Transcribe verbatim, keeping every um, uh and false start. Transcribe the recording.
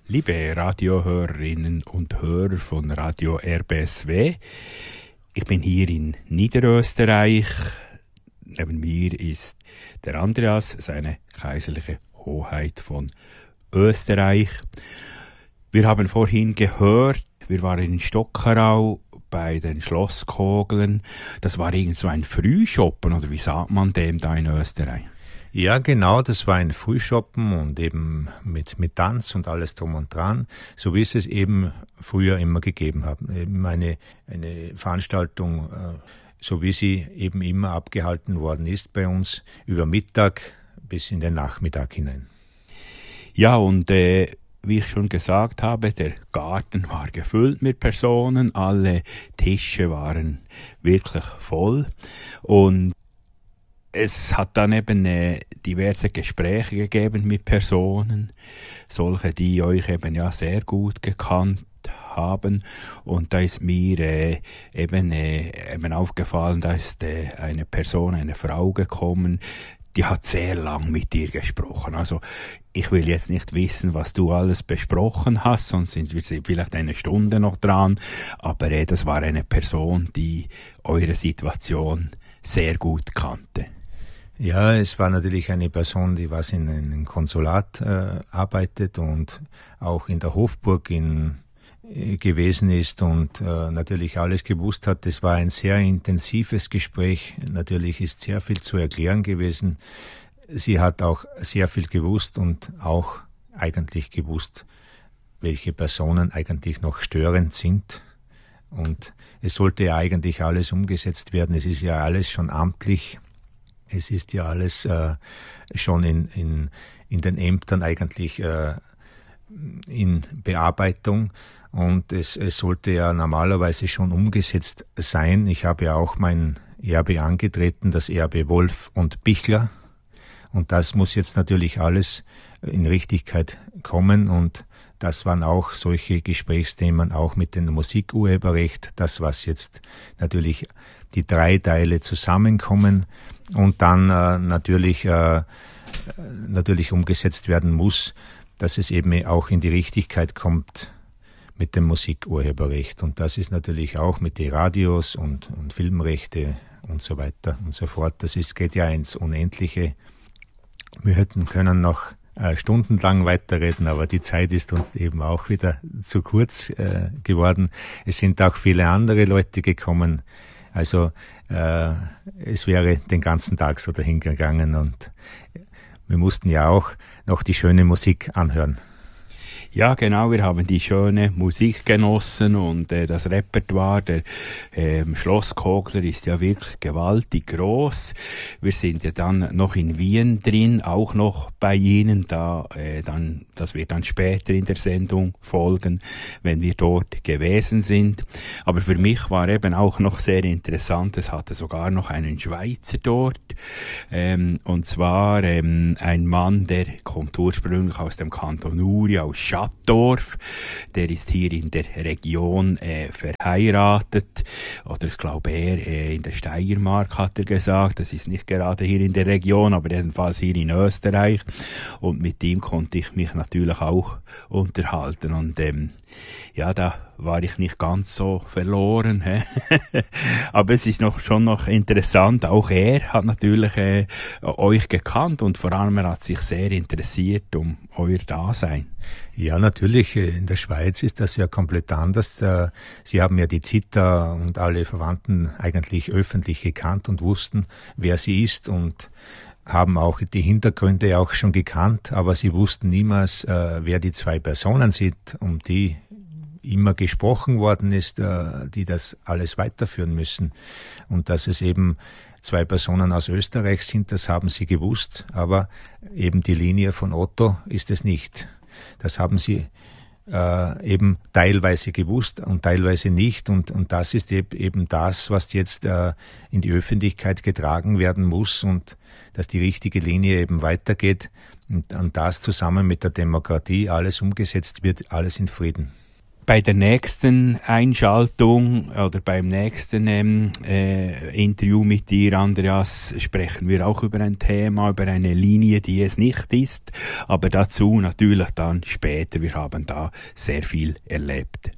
Liebe Radiohörerinnen und Hörer von Radio R B S W, ich bin hier in Niederösterreich. Neben mir ist der Andreas, seine kaiserliche Hoheit von Österreich. Wir haben vorhin gehört, wir waren in Stockerau bei den Schlosskoglern. Das war irgend so ein Frühschoppen, oder wie sagt man dem da in Österreich? Ja, genau, das war ein Frühschoppen und eben mit, mit Tanz und alles drum und dran, so wie es es eben früher immer gegeben hat. Eben eine, eine Veranstaltung, äh, so wie sie eben immer abgehalten worden ist bei uns, über Mittag bis in den Nachmittag hinein. Ja, und äh, wie ich schon gesagt habe, der Garten war gefüllt mit Personen, alle Tische waren wirklich voll und es hat dann eben äh, diverse Gespräche gegeben mit Personen, solche, die euch eben ja sehr gut gekannt haben. Und da ist mir äh, eben, äh, eben aufgefallen, da ist äh, eine Person, eine Frau gekommen, die hat sehr lang mit dir gesprochen. Also ich will jetzt nicht wissen, was du alles besprochen hast, sonst sind wir vielleicht eine Stunde noch dran. Aber äh, das war eine Person, die eure Situation sehr gut kannte. Ja, es war natürlich eine Person, die was in einem Konsulat äh, arbeitet und auch in der Hofburg in, äh, gewesen ist und äh, natürlich alles gewusst hat. Es war ein sehr intensives Gespräch. Natürlich ist sehr viel zu erklären gewesen. Sie hat auch sehr viel gewusst und auch eigentlich gewusst, welche Personen eigentlich noch störend sind. Und es sollte ja eigentlich alles umgesetzt werden. Es ist ja alles schon amtlich. Es ist ja alles äh, schon in, in, in den Ämtern eigentlich äh, in Bearbeitung und es, es sollte ja normalerweise schon umgesetzt sein. Ich habe ja auch mein Erbe angetreten, das Erbe Wolf und Bichler, und das muss jetzt natürlich alles in Richtigkeit kommen und das waren auch solche Gesprächsthemen, auch mit dem Musikurheberrecht, das was jetzt natürlich die drei Teile zusammenkommen und dann äh, natürlich äh, natürlich umgesetzt werden muss, dass es eben auch in die Richtigkeit kommt mit dem Musikurheberrecht. Und das ist natürlich auch mit den Radios und, und Filmrechte und so weiter und so fort. Das ist, geht ja ins Unendliche. Wir hätten können noch äh, stundenlang weiterreden, aber die Zeit ist uns eben auch wieder zu kurz äh, geworden. Es sind auch viele andere Leute gekommen. Also äh, es wäre den ganzen Tag so dahin gegangen und wir mussten ja auch noch die schöne Musik anhören. Ja, genau, wir haben die schöne Musik genossen und äh, das Repertoire der äh, Schlosskogler ist ja wirklich gewaltig groß. Wir sind ja dann noch in Wien drin, auch noch bei Ihnen, da äh, dann, das wird dann später in der Sendung folgen, wenn wir dort gewesen sind. Aber für mich war eben auch noch sehr interessant, es hatte sogar noch einen Schweizer dort, ähm, und zwar ähm, ein Mann, der kommt ursprünglich aus dem Kanton Uri, aus Schatten. Dorf, der ist hier in der Region äh, verheiratet, oder ich glaube er äh, in der Steiermark hat er gesagt, das ist nicht gerade hier in der Region, aber jedenfalls hier in Österreich, und mit ihm konnte ich mich natürlich auch unterhalten und ähm, ja, da war ich nicht ganz so verloren, hä? Aber es ist noch schon noch interessant, auch er hat natürlich äh, euch gekannt und vor allem er hat sich sehr interessiert um euer Dasein. Ja, natürlich, in der Schweiz ist das ja komplett anders. Sie haben ja die Zither und alle Verwandten eigentlich öffentlich gekannt und wussten, wer sie ist und haben auch die Hintergründe auch schon gekannt, aber sie wussten niemals, wer die zwei Personen sind, um die immer gesprochen worden ist, die das alles weiterführen müssen. Und dass es eben zwei Personen aus Österreich sind, das haben sie gewusst, aber eben die Linie von Otto ist es nicht. Das haben sie äh, eben teilweise gewusst und teilweise nicht. Und, und das ist eben das, was jetzt äh, in die Öffentlichkeit getragen werden muss und dass die richtige Linie eben weitergeht und, und das zusammen mit der Demokratie alles umgesetzt wird, alles in Frieden. bei der nächsten Einschaltung oder beim nächsten ähm, äh, Interview mit dir, Andreas, sprechen wir auch über ein Thema, über eine Linie, die es nicht ist, aber dazu natürlich dann später. Wir haben da sehr viel erlebt.